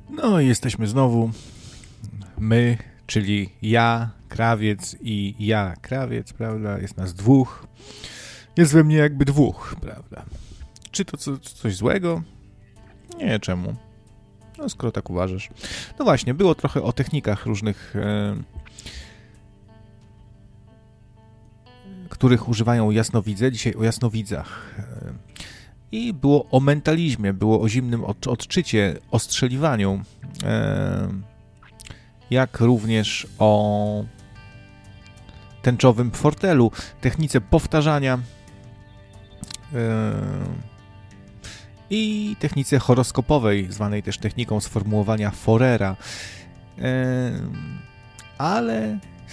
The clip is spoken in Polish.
No i jesteśmy znowu. My, czyli ja, krawiec i ja, krawiec, prawda? Jest nas dwóch. Jest we mnie jakby dwóch, prawda? Czy to coś złego? Nie, czemu? No, skoro tak uważasz. No właśnie, było trochę o technikach różnych, których używają jasnowidze. Dzisiaj o jasnowidzach. I było o mentalizmie, było o zimnym odczycie, o strzeliwaniu, jak również o tęczowym fortelu, technice powtarzania i technice horoskopowej, zwanej też techniką sformułowania Forera. Ale